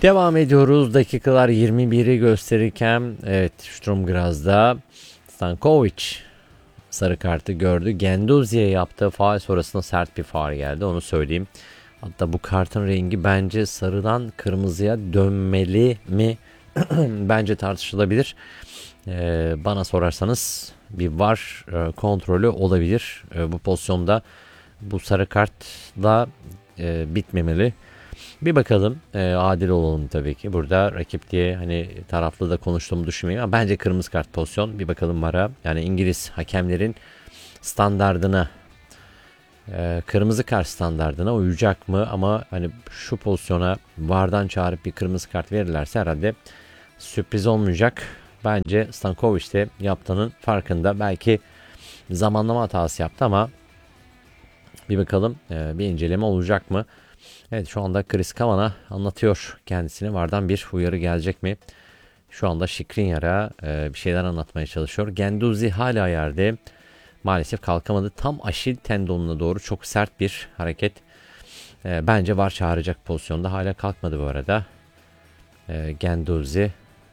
Devam ediyoruz. Dakikalar 21'i gösterirken evet Sturm Graz'da Stankovic sarı kartı gördü. Genduzi'ye yaptığı faul sonrasında sert bir faul geldi, onu söyleyeyim. Hatta bu kartın rengi bence sarıdan kırmızıya dönmeli mi? Bence tartışılabilir. Bana sorarsanız bir VAR kontrolü olabilir. Bu pozisyonda bu sarı kartla bitmemeli. Bir bakalım, adil olalım tabii ki. Burada rakip diye hani taraflı da konuştuğumu düşünmeyin ama bence kırmızı kart pozisyon. Bir bakalım VAR'a. Yani İngiliz hakemlerin standardına, kırmızı kart standardına uyacak mı? Ama hani şu pozisyona VAR'dan çağırıp bir kırmızı kart verirlerse herhalde sürpriz olmayacak. Bence Stankovic de yaptığının farkında. Belki zamanlama hatası yaptı ama bir bakalım, bir inceleme olacak mı? Evet, şu anda Chris Kavanagh anlatıyor kendisini. VAR'dan bir uyarı gelecek mi? Şu anda Skriniar'a bir şeyler anlatmaya çalışıyor. Genduzi hala yerde. Maalesef kalkamadı. Tam Aşil tendonuna doğru çok sert bir hareket. Bence VAR çağıracak pozisyonda. Hala kalkmadı bu arada. Genduzi.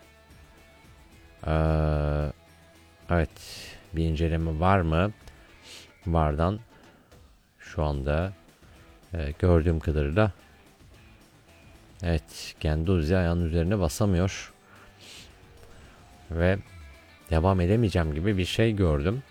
Evet. Bir inceleme var mı? VAR'dan şu anda gördüğüm kadarıyla evet, Genduzi ayağının üzerine basamıyor ve devam edemeyeceğim gibi bir şey gördüm.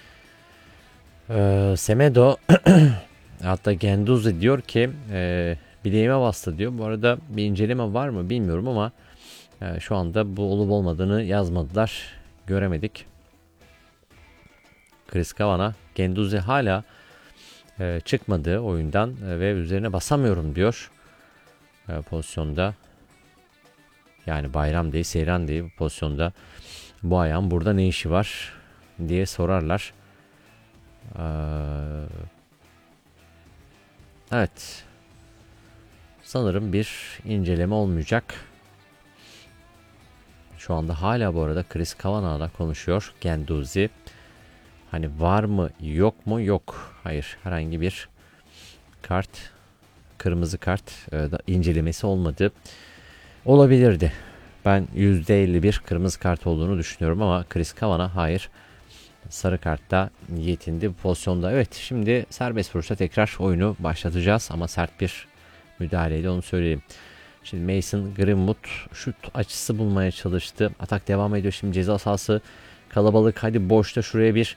Semedo hatta Genduzi diyor ki bileğime bastı diyor. Bu arada bir inceleme var mı bilmiyorum ama şu anda bu olup olmadığını yazmadılar. Göremedik. Chris Kavanagh, Genduzi hala çıkmadı oyundan ve üzerine basamıyorum diyor. Pozisyonda, yani bayram değil, seyran değil, bu pozisyonda bu ayağın burada ne işi var diye sorarlar. Evet, sanırım bir inceleme olmayacak. Şu anda hala bu arada Chris Kavanagh'la konuşuyor Genduzi. Hani var mı yok mu? Yok. Hayır, herhangi bir kart, kırmızı kart da incelemesi olmadı. Olabilirdi. Ben %51 kırmızı kart olduğunu düşünüyorum ama Chris Kavanagh hayır, sarı kartta yetindi bu pozisyonda. Evet, şimdi serbest vuruşta tekrar oyunu başlatacağız ama sert bir müdahaleyle, onu söyleyeyim. Şimdi Mason Greenwood şut açısı bulmaya çalıştı. Atak devam ediyor. Şimdi ceza sahası kalabalık. Hadi boşta şuraya bir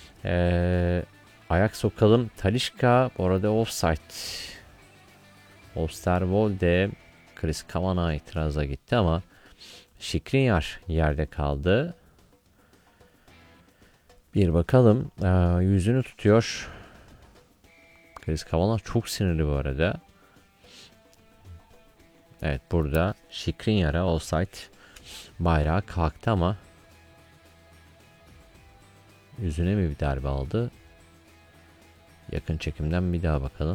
ayak sokalım. Talisca orada offside. Osterwolde, Chris Kavanagh itiraza gitti ama Skriniar yerde kaldı. Bir bakalım. Yüzünü tutuyor. Chris Kavanagh çok sinirli bu arada. Evet, burada Skriniar'a offside bayrağı kalktı ama yüzüne mi bir darbe aldı? Yakın çekimden bir daha bakalım.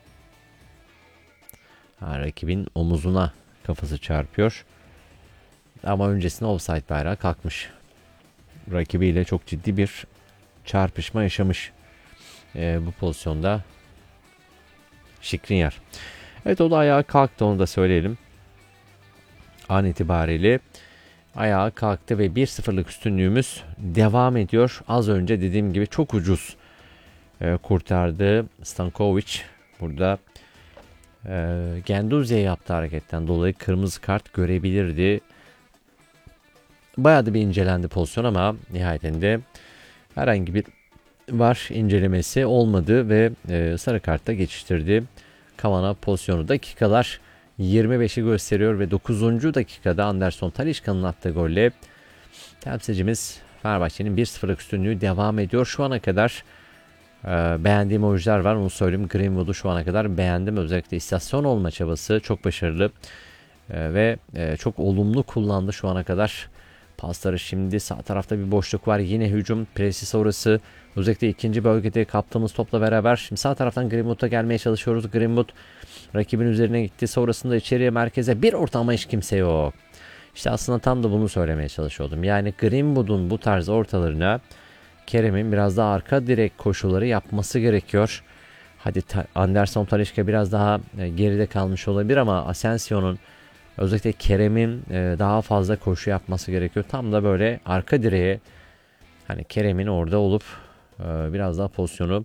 Rakibin omuzuna kafası çarpıyor. Ama öncesinde offside bayrağı kalkmış. Rakibiyle çok ciddi bir çarpışma yaşamış bu pozisyonda Skriniar. Evet, o da ayağa kalktı, onu da söyleyelim. An itibariyle ayağa kalktı ve 1-0'lık üstünlüğümüz devam ediyor. Az önce dediğim gibi çok ucuz kurtardı Stankovic. Burada Genduzi'ye yaptığı hareketten dolayı kırmızı kart görebilirdi. Bayağı da bir incelendi pozisyon ama nihayetinde herhangi bir VAR incelemesi olmadı ve sarı kartla geçiştirdi. Kavanagh pozisyonu. Dakikalar 25'i gösteriyor ve 9. dakikada Anderson Talisca'nın attığı golle temsilcimiz Fenerbahçe'nin 1-0'lık üstünlüğü devam ediyor. Şu ana kadar beğendiğim oyuncular var, onu söyleyeyim. Greenwood'u şu ana kadar beğendim. Özellikle istasyon olma çabası çok başarılı ve çok olumlu kullandı şu ana kadar pasları. Şimdi sağ tarafta bir boşluk var. Yine hücum presi sonrası özellikle ikinci bölgede kaptığımız topla beraber şimdi sağ taraftan Greenwood'a gelmeye çalışıyoruz. Greenwood rakibin üzerine gitti. Sonrasında içeriye, merkeze bir orta ama hiç kimse yok. İşte aslında tam da bunu söylemeye çalışıyordum. Yani Greenwood'un bu tarz ortalarına Kerem'in biraz daha arka direk koşuları yapması gerekiyor. Hadi Anderson Talisca biraz daha geride kalmış olabilir ama Asensio'nun Özellikle Kerem'in daha fazla koşu yapması gerekiyor. Tam da böyle arka direğe, hani Kerem'in orada olup biraz daha pozisyonu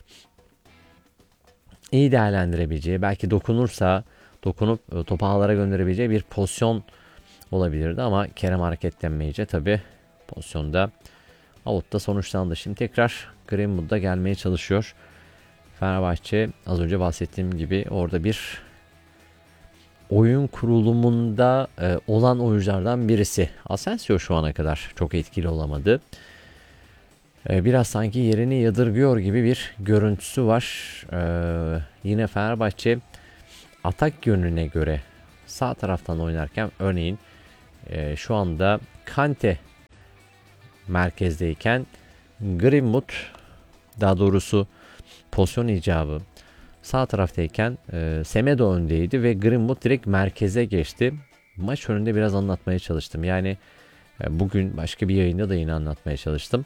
iyi değerlendirebileceği, belki dokunup topu ağlara gönderebileceği bir pozisyon olabilirdi ama Kerem hareketlenmeyince tabi pozisyonda out'ta sonuçlandı. Şimdi tekrar Greenwood'da gelmeye çalışıyor. Fenerbahçe az önce bahsettiğim gibi orada bir oyun kurulumunda olan oyunculardan birisi. Asensio şu ana kadar çok etkili olamadı. Biraz sanki yerini yadırgıyor gibi bir görüntüsü var. Yine Fenerbahçe atak yönüne göre sağ taraftan oynarken örneğin şu anda Kante merkezdeyken Greenwood, daha doğrusu pozisyon icabı sağ taraftayken Semedo öndeydi ve Greenwood direkt merkeze geçti. Maç önünde biraz anlatmaya çalıştım. Yani bugün başka bir yayında da yine anlatmaya çalıştım.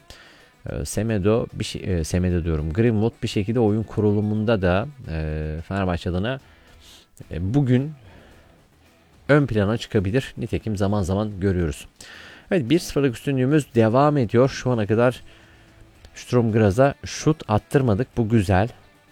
Semedo diyorum. Greenwood bir şekilde oyun kurulumunda da Fenerbahçe adına bugün ön plana çıkabilir. Nitekim zaman zaman görüyoruz. Evet, 1-0'lık üstünlüğümüz devam ediyor. Şu ana kadar Sturm Graz'a şut attırmadık. Bu güzel.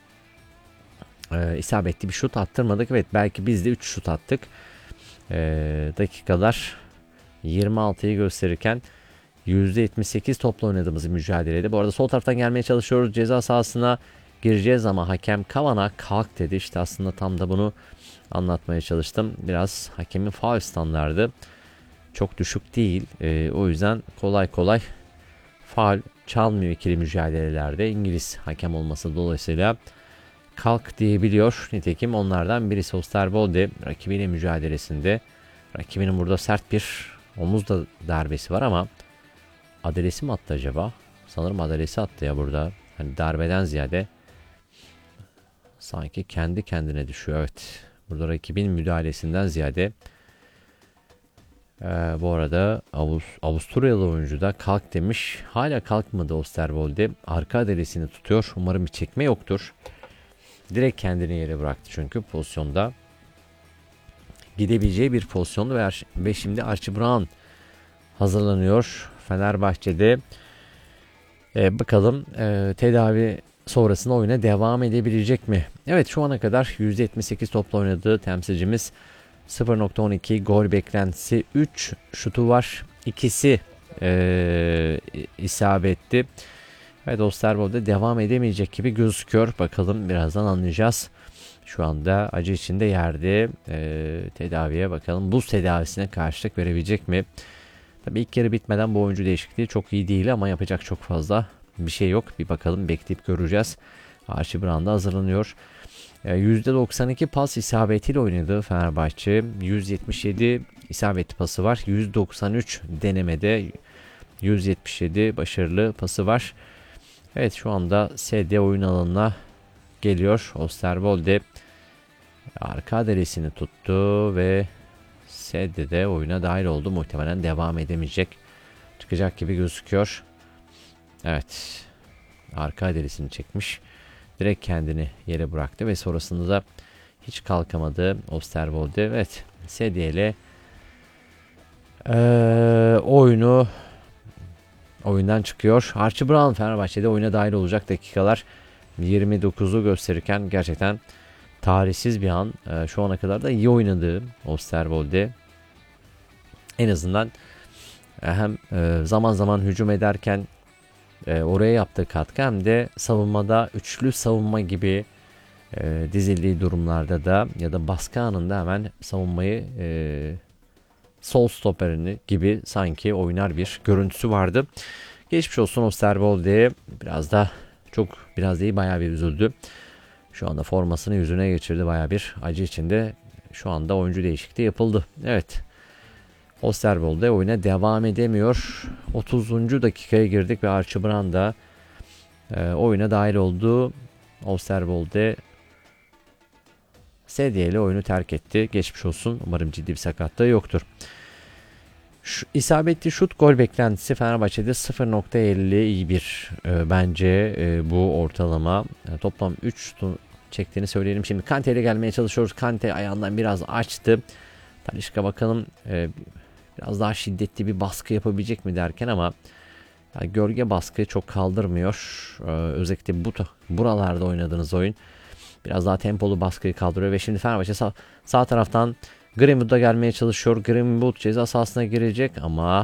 İsabetli bir şut attırmadık. Evet, belki biz de 3 şut attık. Dakikalar 26'yı gösterirken %78 topla oynadığımız mücadelede. Bu arada sol taraftan gelmeye çalışıyoruz. Ceza sahasına gireceğiz ama hakem Kavana kalk dedi. İşte aslında tam da bunu anlatmaya çalıştım. Biraz hakemin faul standardı çok düşük değil. O yüzden kolay kolay faul çalmıyor ikili mücadelelerde. İngiliz hakem olması dolayısıyla kalk diyebiliyor. Nitekim onlardan birisi Osterwolde rakibiyle mücadelesinde. Rakibinin burada sert bir omuz da darbesi var ama adalesi mi attı acaba? Sanırım adalesi attı ya burada. Hani darbeden ziyade sanki kendi kendine düşüyor. Evet. Burada rakibin müdahalesinden ziyade bu arada Avusturyalı oyuncu da kalk demiş. Hala kalkmadı Osterwolde. Arka adalesini tutuyor. Umarım bir çekme yoktur. Direkt kendini yere bıraktı çünkü pozisyonda. Gidebileceği bir pozisyondu ve şimdi Archie Brown hazırlanıyor Fenerbahçe'de. Bakalım tedavi sonrasında oyuna devam edebilecek mi? Evet, şu ana kadar %78 topla oynadığı temsilcimiz 0.12 gol beklentisi, 3 şutu var. İkisi isabetli. Evet, Osterwolde devam edemeyecek gibi gözüküyor. Bakalım, birazdan anlayacağız. Şu anda acı içinde yerde, tedaviye bakalım. Buz tedavisine karşılık verebilecek mi? Tabii ilk yarı bitmeden bu oyuncu değişikliği çok iyi değil ama yapacak çok fazla bir şey yok. Bir bakalım, bekleyip göreceğiz. Archie Brown da hazırlanıyor. %92 pas isabetiyle oynadı Fenerbahçe. 177 isabetli pası var. 193 denemede 177 başarılı pası var. Evet, şu anda SD oyun alanına geliyor. Osterwolde arka adresini tuttu ve SD de oyuna dahil oldu. Muhtemelen devam edemeyecek. Çıkacak gibi gözüküyor. Evet. Arka adresini çekmiş. Direkt kendini yere bıraktı ve sonrasında da hiç kalkamadı Osterwolde. Evet. SD ile oyundan çıkıyor. Archie Brown Fenerbahçe'de oyuna dahil olacak. Dakikalar 29'u gösterirken gerçekten tarihsiz bir an. Şu ana kadar da iyi oynadı Osterwolde. En azından hem zaman zaman hücum ederken oraya yaptığı katkı, hem de savunmada üçlü savunma gibi dizildiği durumlarda da ya da baskı anında hemen savunmayı sol stoperini gibi sanki oynar bir görüntüsü vardı. Geçmiş olsun Osterwolde'ye. Biraz değil, bayağı bir üzüldü. Şu anda formasını yüzüne geçirdi, bayağı bir acı içinde. Şu anda oyuncu değişikliği yapıldı. Evet. Osterwolde oyuna devam edemiyor. 30. dakikaya girdik ve Archie Brown da oyuna dahil oldu. Osterwolde sedyeyle oyunu terk etti. Geçmiş olsun. Umarım ciddi bir sakatlığı yoktur. İsabetli şut gol beklentisi Fenerbahçe'de 0.50 iyi bir bence bu ortalama. Toplam 3 şut çektiğini söyleyelim. Şimdi Kante ile gelmeye çalışıyoruz. Kante ayağından biraz açtı. Talisca bakalım biraz daha şiddetli bir baskı yapabilecek mi derken ama yani gölge baskı çok kaldırmıyor. Özellikle buralarda oynadığınız oyun biraz daha tempolu baskıyı kaldırıyor ve şimdi Fenerbahçe sağ taraftan Greenwood'a gelmeye çalışıyor. Greenwood ceza sahasına girecek ama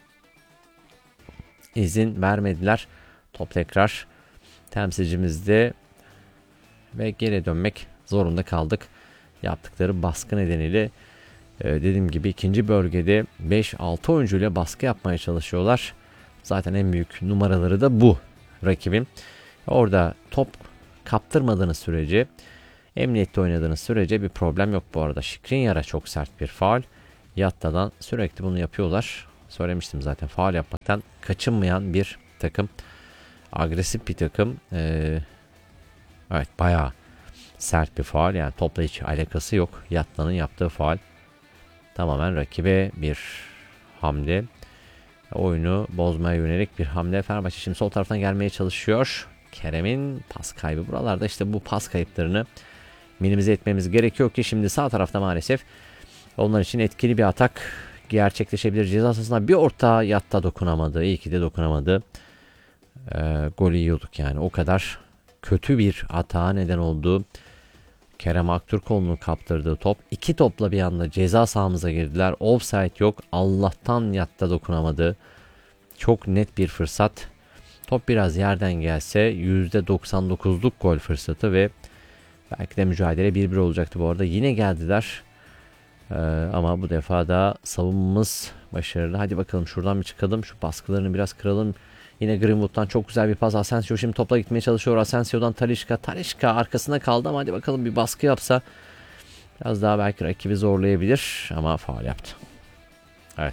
izin vermediler. Top tekrar temsilcimizde ve geri dönmek zorunda kaldık. Yaptıkları baskı nedeniyle dediğim gibi ikinci bölgede 5-6 oyuncuyla baskı yapmaya çalışıyorlar. Zaten en büyük numaraları da bu rakibin. Orada top kaptırmadığınız sürece, emniyette oynadığınız sürece bir problem yok bu arada. Skriniar'a çok sert bir faul. Yatta'dan sürekli bunu yapıyorlar. Söylemiştim zaten, faul yapmaktan kaçınmayan bir takım. Agresif bir takım. Evet, bayağı sert bir faul. Yani topla hiç alakası yok. Yatta'nın yaptığı faul. Tamamen rakibe bir hamle. Oyunu bozmaya yönelik bir hamle. Fenerbahçe şimdi sol taraftan gelmeye çalışıyor. Kerem'in pas kaybı. Buralarda işte bu pas kayıplarını minimize etmemiz gerekiyor ki şimdi sağ tarafta maalesef onlar için etkili bir atak gerçekleşebilir. Ceza sahasına bir orta, Yatta dokunamadı. İyi ki de dokunamadı. Golü yiyorduk yani. O kadar kötü bir hata neden oldu. Kerem Aktürkoğlu'nun kaptırdığı top. 2 topla bir anda ceza sahamıza girdiler. Offside yok. Allah'tan Yatta dokunamadı. Çok net bir fırsat. Top biraz yerden gelse %99'luk gol fırsatı ve belki de mücadele 1-1 olacaktı bu arada. Yine geldiler. Ama bu defa da savunmamız başarılı. Hadi bakalım şuradan bir çıkalım. Şu baskılarını biraz kıralım. Yine Greenwood'dan çok güzel bir pas. Asensio şimdi topla gitmeye çalışıyor. Asensio'dan Talisca. Talisca arkasında kaldı ama hadi bakalım bir baskı yapsa biraz daha belki rakibi zorlayabilir. Ama faul yaptı. Evet.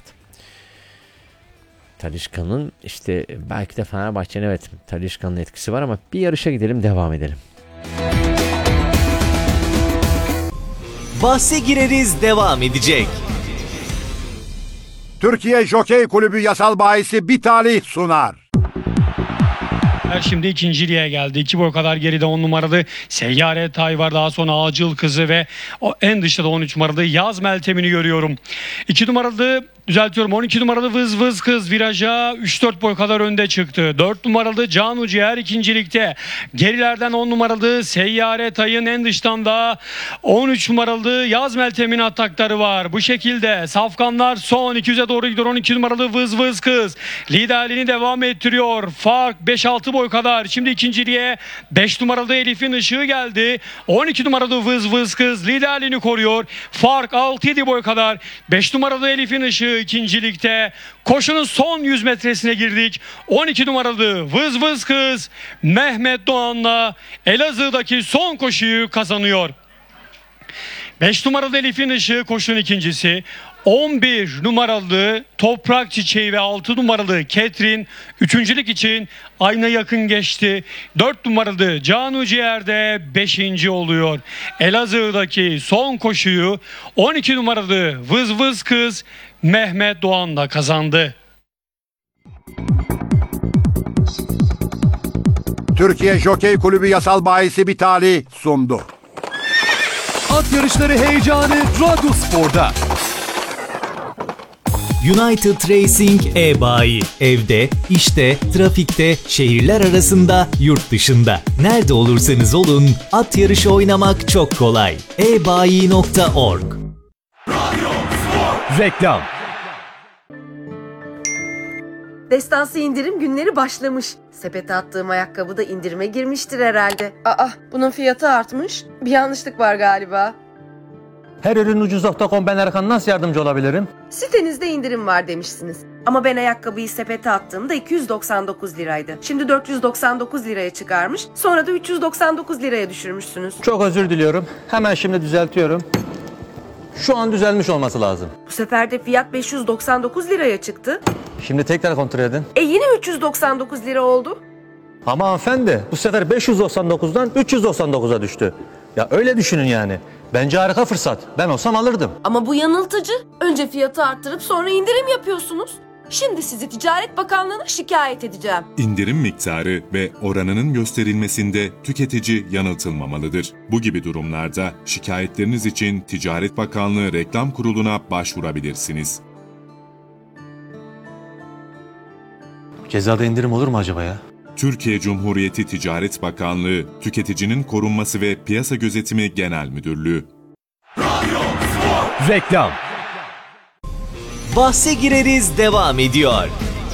Talisca'nın işte belki de Fenerbahçe'nin, evet, Talisca'nın etkisi var ama bir yarışa gidelim, devam edelim. Bahse gireriz devam edecek. Türkiye Jokey Kulübü yasal bahisi Bitali sunar. Şimdi ikinciliğe geldi. 2 boy kadar geride 10 numaralı Seyyare Tay var. Daha sonra Acıl Kızı ve en dışta da 13 numaralı Yaz Meltem'ini görüyorum. 2 numaralı, düzeltiyorum, 12 numaralı Vız Vız Kız viraja 3-4 boy kadar önde çıktı. 4 numaralı Canu Ciğer ikincilikte. Gerilerden 10 numaralı Seyyare Tay'ın, en dıştan da 13 numaralı Yaz Meltem'in atakları var. Bu şekilde safkanlar son 200'e doğru gidiyor. 12 numaralı Vız Vız Kız liderliğini devam ettiriyor. Fark 5-6 boy kadar. Şimdi ikinciliğe 5 numaralı Elif'in ışığı geldi. 12 numaralı Vız Vız Kız liderliğini koruyor. Fark 6-7 boy kadar. 5 numaralı Elif'in ışığı ikincilikte. Koşunun son 100 metresine girdik. 12 numaralı Vız Vız Kız Mehmet Doğan'la Elazığ'daki son koşuyu kazanıyor. 5 numaralı Elif'in ışığı koşunun ikincisi. 11 numaralı Toprak Çiçeği ve 6 numaralı Ketrin üçüncülük için ayna yakın geçti. 4 numaralı Canu Ciğer'de 5. oluyor. Elazığ'daki son koşuyu 12 numaralı Vız Vız Kız Mehmet Doğan'la kazandı. Türkiye Jokey Kulübü yasal bahisi Bitali sundu. At yarışları heyecanı Radyospor'da. United Racing e-bayi. Evde, işte, trafikte, şehirler arasında, yurt dışında. Nerede olursanız olun, at yarışı oynamak çok kolay. ebayi.org. Reklam. Destansı indirim günleri başlamış. Sepete attığım ayakkabı da indirime girmiştir herhalde. Aa, bunun fiyatı artmış. Bir yanlışlık var galiba. Her ürün ucuz.com, ben Erkan, nasıl yardımcı olabilirim? Sitenizde indirim var demişsiniz. Ama ben ayakkabıyı sepete attığımda 299 liraydı. Şimdi 499 liraya çıkarmış. Sonra da 399 liraya düşürmüşsünüz. Çok özür diliyorum. Hemen şimdi düzeltiyorum. Şu an düzelmiş olması lazım. Bu sefer de fiyat 599 liraya çıktı. Şimdi tekrar kontrol edin. Yine 399 lira oldu. Ama hanımefendi, bu sefer 599'dan 399'a düştü. Ya öyle düşünün yani. Bence harika fırsat. Ben olsam alırdım. Ama bu yanıltıcı. Önce fiyatı arttırıp sonra indirim yapıyorsunuz. Şimdi sizi Ticaret Bakanlığı'na şikayet edeceğim. İndirim miktarı ve oranının gösterilmesinde tüketici yanıltılmamalıdır. Bu gibi durumlarda şikayetleriniz için Ticaret Bakanlığı Reklam Kurulu'na başvurabilirsiniz. Cezada indirim olur mu acaba ya? Türkiye Cumhuriyeti Ticaret Bakanlığı, Tüketicinin Korunması ve Piyasa Gözetimi Genel Müdürlüğü. Reklam. Bahse gireriz devam ediyor.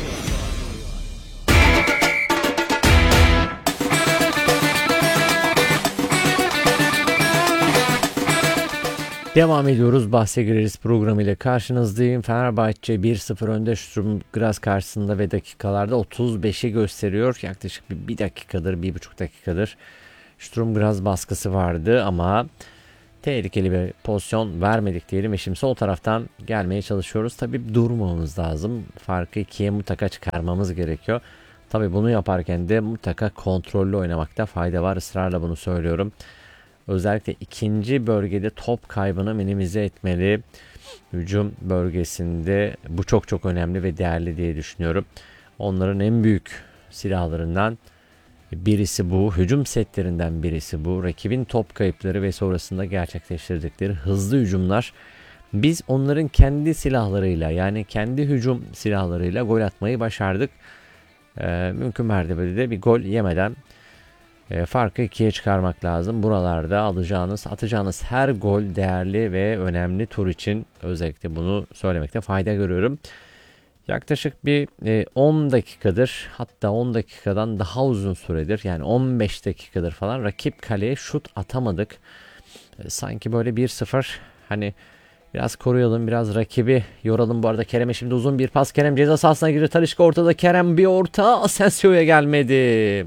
Devam ediyoruz. Bahse gireriz programıyla karşınızdayım. Fenerbahçe 1-0 önde Sturm Graz karşısında ve dakikalarda 35'i gösteriyor. Yaklaşık bir dakikadır, 1,5 dakikadır Sturm Graz baskısı vardı ama tehlikeli bir pozisyon vermedik diyelim ve şimdi sol taraftan gelmeye çalışıyoruz. Tabii durmamamız lazım. Farkı 2'ye mutlaka çıkarmamız gerekiyor. Tabii bunu yaparken de mutlaka kontrollü oynamakta fayda var. Israrla bunu söylüyorum. Özellikle ikinci bölgede top kaybını minimize etmeli. Hücum bölgesinde bu çok önemli ve değerli diye düşünüyorum. Onların en büyük silahlarından birisi bu. Hücum setlerinden birisi bu. Rakibin top kayıpları ve sonrasında gerçekleştirdikleri hızlı hücumlar. Biz onların kendi silahlarıyla yani kendi hücum silahlarıyla gol atmayı başardık. Mümkün mertebede de bir gol yemeden farkı 2'ye çıkarmak lazım. Buralarda atacağınız her gol değerli ve önemli tur için özellikle bunu söylemekte fayda görüyorum. Yaklaşık bir 10 dakikadır hatta 10 dakikadan daha uzun süredir yani 15 dakikadır falan rakip kaleye şut atamadık. Sanki böyle 1-0 hani biraz koruyalım biraz rakibi yoralım. Bu arada Kerem'e şimdi uzun bir pas. Kerem ceza sahasına girdi. Talisca ortada. Kerem bir orta. Asensio'ya gelmedi.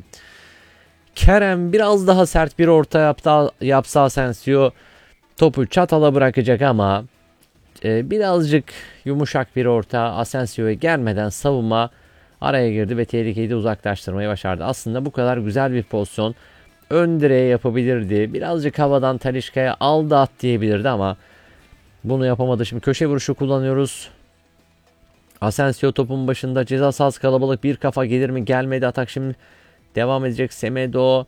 Kerem biraz daha sert bir orta yapsa Asensio topu çatala bırakacak ama birazcık yumuşak bir orta Asensio'ya gelmeden savunma araya girdi ve tehlikeyi de uzaklaştırmayı başardı. Aslında bu kadar güzel bir pozisyon ön direğe yapabilirdi. Birazcık havadan Talisca'ya aldı at diyebilirdi ama bunu yapamadı. Şimdi köşe vuruşu kullanıyoruz. Asensio topun başında, ceza sahası kalabalık, bir kafa gelir mi? Gelmedi. Atak şimdi devam edecek. Semedo.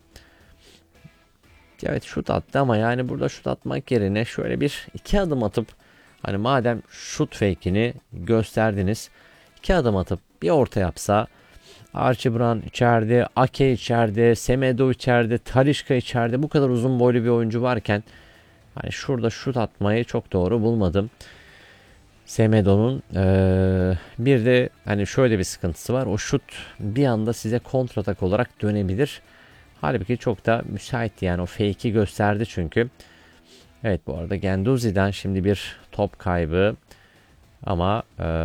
Evet şut attı ama yani burada şut atmak yerine şöyle bir iki adım atıp hani madem şut fake'ini gösterdiniz 2 adım atıp bir orta yapsa, Archie Brown içeride, Ake içeride, Semedo içeride, Talisca içeride, bu kadar uzun boylu bir oyuncu varken hani şurada şut atmayı çok doğru bulmadım. Semedo'nun bir de hani şöyle bir sıkıntısı var. O şut bir anda size kontratak olarak dönebilir. Halbuki çok da müsaitti yani o fake'i gösterdi çünkü. Evet bu arada Guendouzi'den şimdi bir top kaybı ama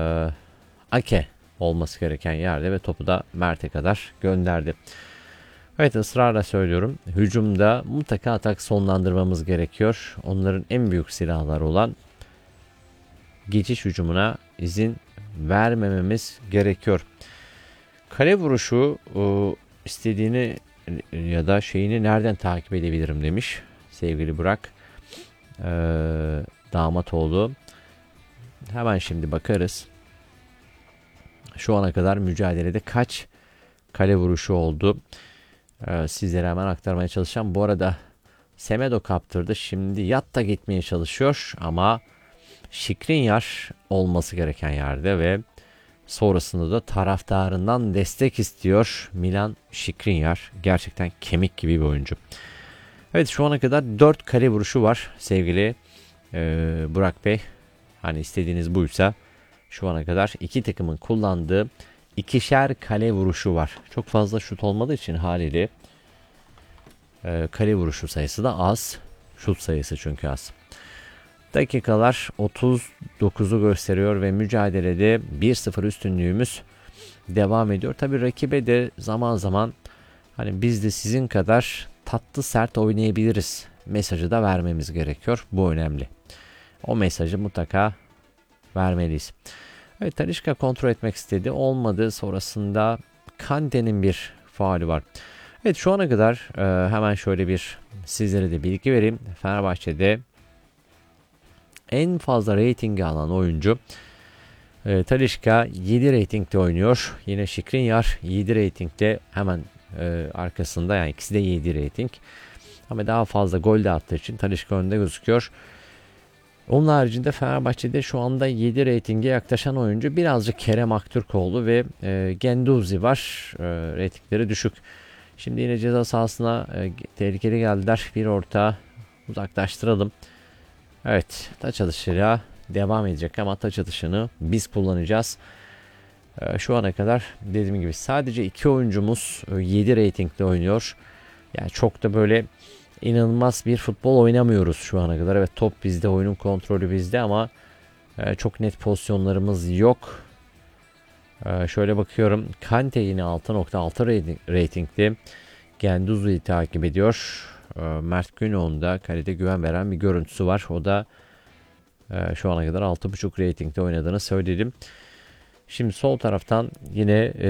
Ake olması gereken yerde ve topu da Mert'e kadar gönderdi. Evet ısrarla söylüyorum. Hücumda mutlaka atak sonlandırmamız gerekiyor. Onların en büyük silahları olan geçiş hücumuna izin vermememiz gerekiyor. Kale vuruşu istediğini ya da şeyini nereden takip edebilirim demiş sevgili Burak Damatoğlu. Hemen şimdi bakarız. Şu ana kadar mücadelede kaç kale vuruşu oldu? Sizlere hemen aktarmaya çalışacağım. Bu arada Semedo kaptırdı. Şimdi Yatta gitmeye çalışıyor ama Skriniar olması gereken yerde ve sonrasında da taraftarından destek istiyor Milan Skriniar. Gerçekten kemik gibi bir oyuncu. Evet şu ana kadar 4 kale vuruşu var sevgili Burak Bey. Hani istediğiniz buysa şu ana kadar iki takımın kullandığı ikişer kale vuruşu var. Çok fazla şut olmadığı için haliyle kale vuruşu sayısı da az. Şut sayısı çünkü az. Dakikalar 39'u gösteriyor ve mücadelede 1-0 üstünlüğümüz devam ediyor. Tabi rakibe de zaman zaman hani biz de sizin kadar tatlı sert oynayabiliriz mesajı da vermemiz gerekiyor. Bu önemli. O mesajı mutlaka vermeliyiz. Evet Talisca kontrol etmek istedi. Olmadı. Sonrasında Kante'nin bir faulü var. Evet şu ana kadar hemen şöyle bir sizlere de bilgi vereyim. Fenerbahçe'de en fazla reytingi alan oyuncu Talisca 7 reytingde oynuyor. Yine Skriniar 7 reytingde hemen arkasında, yani ikisi de 7 reyting. Ama daha fazla gol de attığı için Talisca önde gözüküyor. Onun haricinde Fenerbahçe'de şu anda 7 reytinge yaklaşan oyuncu birazcık Kerem Aktürkoğlu ve Guendouzi var. Reytingleri düşük. Şimdi yine ceza sahasına tehlikeli geldiler. Bir orta uzaklaştıralım. Evet, taç atışıyla devam edecek ama taç atışını biz kullanacağız. Şu ana kadar dediğim gibi sadece 2 oyuncumuz 7 reytingde oynuyor. Yani çok da böyle inanılmaz bir futbol oynamıyoruz şu ana kadar. Evet, top bizde, oyunun kontrolü bizde ama çok net pozisyonlarımız yok. Şöyle bakıyorum. Kante yine 6.6 reytingli. Guendouzi'yi takip ediyor. Mert Günok'un da kalede güven veren bir görüntüsü var. O da şu ana kadar 6.5 reytingde oynadığını söyledim. Şimdi sol taraftan yine